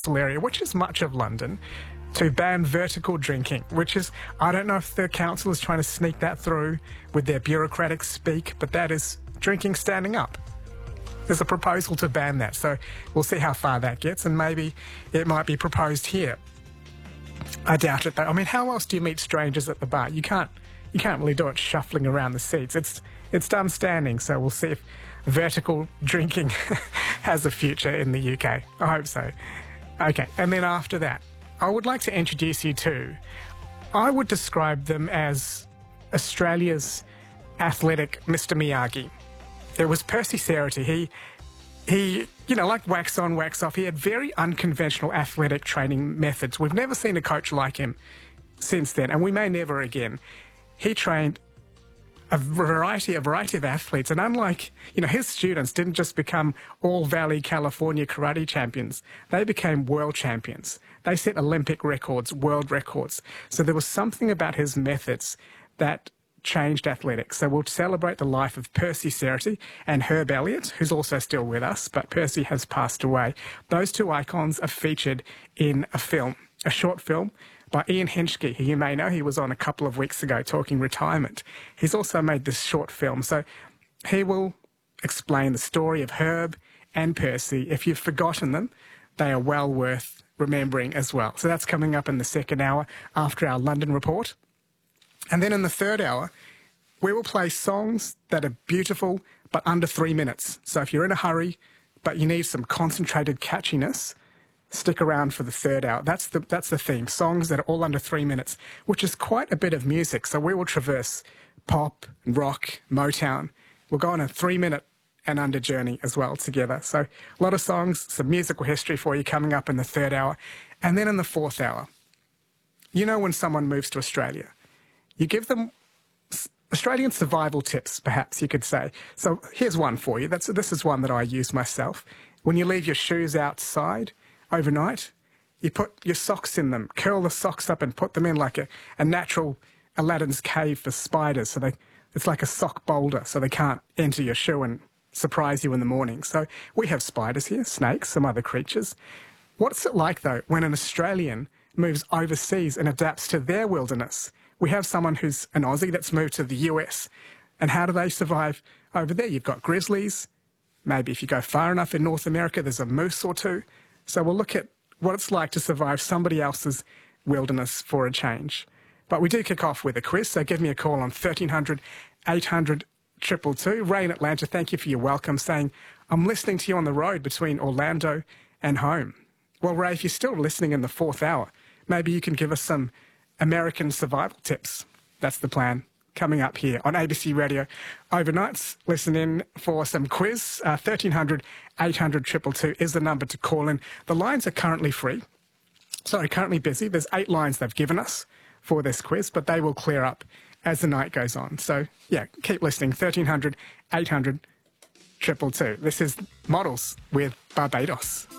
coastal area, which is much of London, to ban vertical drinking, which is, I don't know if the council is trying to sneak that through with their bureaucratic speak, but that is drinking standing up. There's a proposal to ban that, so we'll see how far that gets, and maybe it might be proposed here. I doubt it, though. I mean, how else do you meet strangers at the bar? You can't really do it shuffling around the seats. It's done standing, so we'll see if vertical drinking has a future in the UK. I hope so. Okay, and then after that, I would like to introduce you to, I would describe them as Australia's athletic Mr. Miyagi. It was Percy Cerutty. He, like wax on, wax off, he had very unconventional athletic training methods. We've never seen a coach like him since then, and we may never again. He trained a variety of athletes, and unlike, his students didn't just become All Valley California karate champions. They became world champions. They set Olympic records, world records. So there was something about his methods that changed athletics. So we'll celebrate the life of Percy Cerutty and Herb Elliott, who's also still with us, but Percy has passed away. Those two icons are featured in a film, a short film by Ian Henschke, who you may know. He was on a couple of weeks ago talking retirement. He's also made this short film. So he will explain the story of Herb and Percy. If you've forgotten them, they are well worth remembering as well. So that's coming up in the second hour after our London report. And then in the third hour, we will play songs that are beautiful but under 3 minutes. So if you're in a hurry but you need some concentrated catchiness, stick around for the third hour. That's the theme, songs that are all under 3 minutes, which is quite a bit of music. So we will traverse pop, rock, Motown. We'll go on a 3-minute and under journey as well together. So a lot of songs, some musical history for you coming up in the third hour. And then in the fourth hour, when someone moves to Australia, you give them Australian survival tips, perhaps you could say. So here's one for you. This is one that I use myself. When you leave your shoes outside overnight, you put your socks in them, curl the socks up and put them in like a natural Aladdin's cave for spiders. So it's like a sock boulder, so they can't enter your shoe and surprise you in the morning. So we have spiders here, snakes, some other creatures. What's it like, though, when an Australian moves overseas and adapts to their wilderness? We have someone who's an Aussie that's moved to the US. And how do they survive over there? You've got grizzlies. Maybe if you go far enough in North America, there's a moose or two. So we'll look at what it's like to survive somebody else's wilderness for a change. But we do kick off with a quiz, so give me a call on 1300 800 222. Ray in Atlanta, thank you for your welcome, saying, I'm listening to you on the road between Orlando and home. Well, Ray, if you're still listening in the fourth hour, maybe you can give us some American survival tips. That's the plan. Coming up here on ABC Radio Overnights. Listen in for some quiz. 1300 800 222 is the number to call in. The lines are currently currently busy. There's 8 lines they've given us for this quiz, but they will clear up as the night goes on. So, keep listening. 1300 800 222. This is Models with Barbados.